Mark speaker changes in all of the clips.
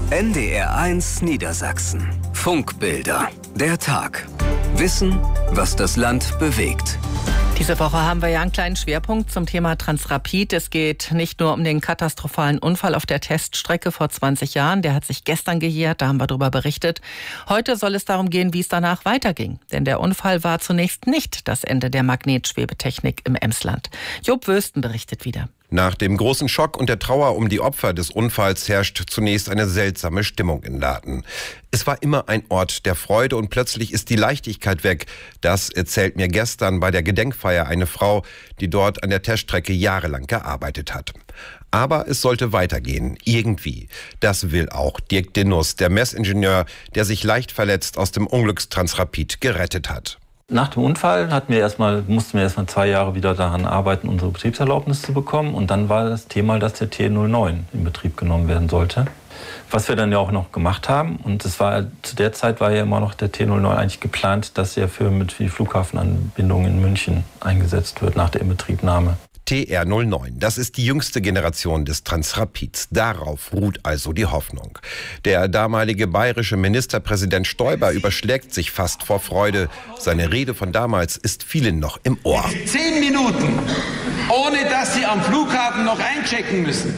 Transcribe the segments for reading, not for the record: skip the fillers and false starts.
Speaker 1: NDR1 Niedersachsen. Funkbilder. Der Tag. Wissen, was das Land bewegt.
Speaker 2: Diese Woche haben wir ja einen kleinen Schwerpunkt zum Thema Transrapid. Es geht nicht nur um den katastrophalen Unfall auf der Teststrecke vor 20 Jahren. Der hat sich gestern gejährt, da haben wir darüber berichtet. Heute soll es darum gehen, wie es danach weiterging. Denn der Unfall war zunächst nicht das Ende der Magnetschwebetechnik im Emsland. Job Wösten berichtet wieder.
Speaker 3: Nach dem großen Schock und der Trauer um die Opfer des Unfalls herrscht zunächst eine seltsame Stimmung in Laden. Es war immer ein Ort der Freude und plötzlich ist die Leichtigkeit weg. Das erzählt mir gestern bei der Gedenkfeier eine Frau, die dort an der Teststrecke jahrelang gearbeitet hat. Aber es sollte weitergehen, irgendwie. Das will auch Dirk Dinnus, der Messingenieur, der sich leicht verletzt aus dem Unglückstransrapid gerettet hat.
Speaker 4: Nach dem Unfall mussten wir erstmal 2 Jahre wieder daran arbeiten, unsere Betriebserlaubnis zu bekommen. Und dann war das Thema, dass der T09 in Betrieb genommen werden sollte. Was wir dann ja auch noch gemacht haben. Und zu der Zeit war ja immer noch der T09 eigentlich geplant, dass er für die Flughafenanbindung in München eingesetzt wird nach der Inbetriebnahme.
Speaker 3: TR09, das ist die jüngste Generation des Transrapids. Darauf ruht also die Hoffnung. Der damalige bayerische Ministerpräsident Stoiber überschlägt sich fast vor Freude. Seine Rede von damals ist vielen noch im Ohr.
Speaker 5: 10 Minuten, ohne dass Sie am Flughafen noch einchecken müssen.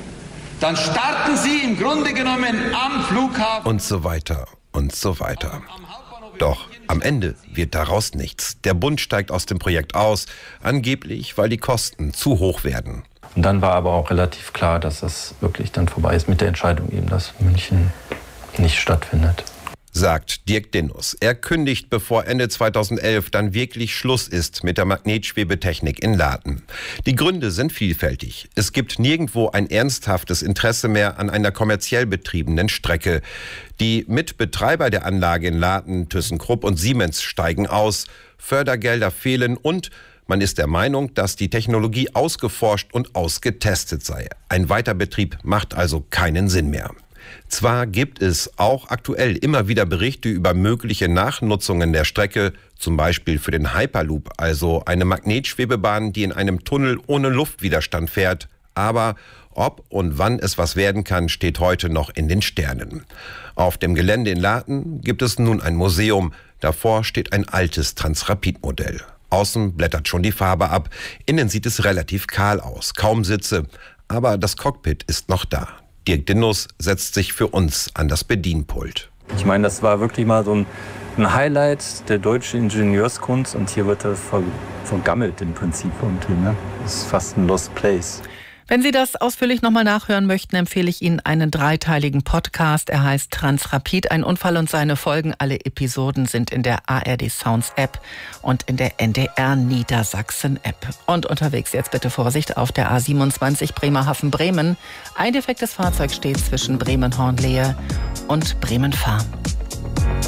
Speaker 5: Dann starten Sie im Grunde genommen am Flughafen.
Speaker 3: Und so weiter und so weiter. Doch am Ende wird daraus nichts. Der Bund steigt aus dem Projekt aus, angeblich, weil die Kosten zu hoch werden.
Speaker 4: Und dann war aber auch relativ klar, dass das wirklich dann vorbei ist mit der Entscheidung eben, dass München nicht stattfindet.
Speaker 3: Sagt Dirk Dinnus. Er kündigt, bevor Ende 2011 dann wirklich Schluss ist mit der Magnetschwebetechnik in Laden. Die Gründe sind vielfältig. Es gibt nirgendwo ein ernsthaftes Interesse mehr an einer kommerziell betriebenen Strecke. Die Mitbetreiber der Anlage in Laden, ThyssenKrupp und Siemens steigen aus. Fördergelder fehlen und man ist der Meinung, dass die Technologie ausgeforscht und ausgetestet sei. Ein Weiterbetrieb macht also keinen Sinn mehr. Zwar gibt es auch aktuell immer wieder Berichte über mögliche Nachnutzungen der Strecke, zum Beispiel für den Hyperloop, also eine Magnetschwebebahn, die in einem Tunnel ohne Luftwiderstand fährt. Aber ob und wann es was werden kann, steht heute noch in den Sternen. Auf dem Gelände in Laden gibt es nun ein Museum. Davor steht ein altes Transrapid-Modell. Außen blättert schon die Farbe ab. Innen sieht es relativ kahl aus, kaum Sitze. Aber das Cockpit ist noch da. Dirk Dinnus setzt sich für uns an das Bedienpult.
Speaker 4: Ich meine, das war wirklich mal so ein Highlight der deutschen Ingenieurskunst. Und hier wird das vergammelt im Prinzip. Das ist fast ein Lost Place.
Speaker 2: Wenn Sie das ausführlich nochmal nachhören möchten, empfehle ich Ihnen einen 3-teiligen Podcast. Er heißt Transrapid, ein Unfall und seine Folgen. Alle Episoden sind in der ARD Sounds App und in der NDR Niedersachsen App. Und unterwegs jetzt bitte Vorsicht auf der A27 Bremerhaven-Bremen. Ein defektes Fahrzeug steht zwischen Bremen-Hornlehe und Bremen-Farm.